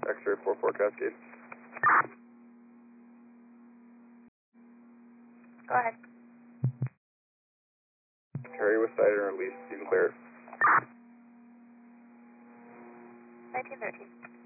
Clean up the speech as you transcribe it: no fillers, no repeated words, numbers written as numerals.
X-ray 44 Cascade. Go ahead. Harry was sighted and released. You can clear it. 1913.